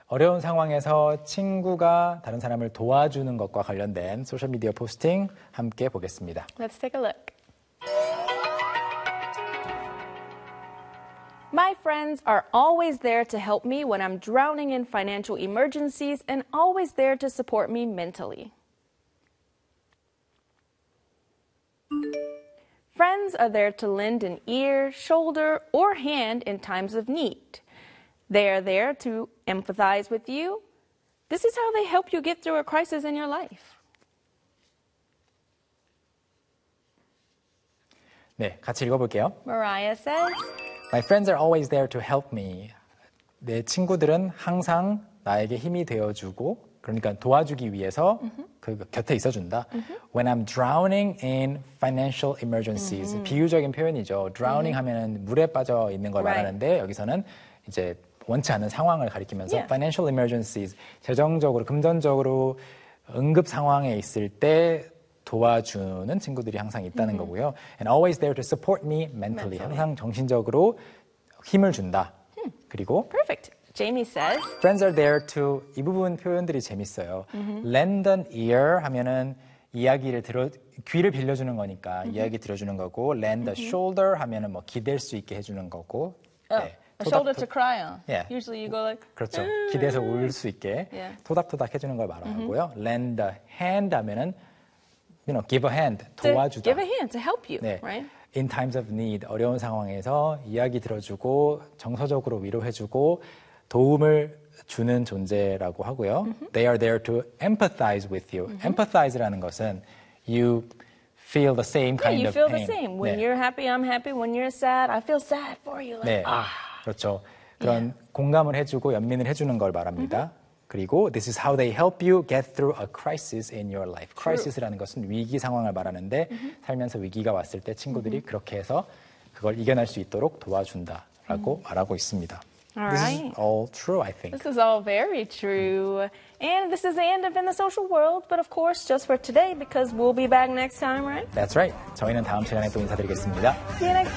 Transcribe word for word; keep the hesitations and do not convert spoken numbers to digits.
어려운 상황에서 친구가 다른 사람을 도와주는 것과 관련된 소셜미디어 포스팅 함께 보겠습니다. Let's take a look. My friends are always there to help me when I'm drowning in financial emergencies and always there to support me mentally. Friends are there to lend an ear, shoulder, or hand in times of need. They are there to empathize with you. This is how they help you get through a crisis in your life. 네, 같이 읽어볼게요. Mariah says, My friends are always there to help me. 내 친구들은 항상 나에게 힘이 되어주고, 그러니까 도와주기 위해서 mm-hmm. 그 곁에 있어준다. Mm-hmm. When I'm drowning in financial emergencies. Mm-hmm. 비유적인 표현이죠. Drowning mm-hmm. 하면은 물에 빠져 있는 걸 right. 말하는데 여기서는 이제 원치 않은 상황을 가리키면서 yeah. financial emergencies, 재정적으로, 금전적으로 응급 상황에 있을 때 도와주는 친구들이 항상 있다는 mm-hmm. 거고요. And always there to support me mentally. mentally. 항상 정신적으로 힘을 준다. Hmm. 그리고 Perfect. Jamie says, Friends are there to, 이 부분 표현들이 재밌어요. Mm-hmm. Lend an ear 하면은 이야기를 들어, 귀를 빌려주는 거니까 mm-hmm. 이야기 들어주는 거고, lend a shoulder 하면은 뭐 기댈 수 있게 해주는 거고. Oh. 네. A shoulder to cry on. Yeah. Usually you go like. 그렇죠. 기대서 울 수 있게 yeah. 토닥토닥 해주는 걸 말하고요. Mm-hmm. Lend a hand 하면은 you know, give a hand, to 도와주다. Give a hand to help you, 네. right? In times of need, 어려운 상황에서 이야기 들어주고 정서적으로 위로해주고 도움을 주는 존재라고 하고요. Mm-hmm. They are there to empathize with you. Mm-hmm. Empathize라는 것은 you feel the same kind yeah, you of feel pain. the same. When 네. you're happy, I'm happy. When you're sad, I feel sad for you. Like, 네, ah. 그렇죠. 그런 Yeah. 공감을 해주고 연민을 해주는 걸 말합니다. Mm-hmm. 그리고 this is how they help you get through a crisis in your life. Crisis라는 것은 위기 상황을 말하는데 mm-hmm. 살면서 위기가 왔을 때 친구들이 mm-hmm. 그렇게 해서 그걸 이겨낼 수 있도록 도와준다라고 mm-hmm. 말하고 있습니다. All this right. is all true, I think. This is all very true. And this is the end of In the Social World, but of course just for today because we'll be back next time, right? That's right. 저희는 다음 시간에 또 인사드리겠습니다. See you next time.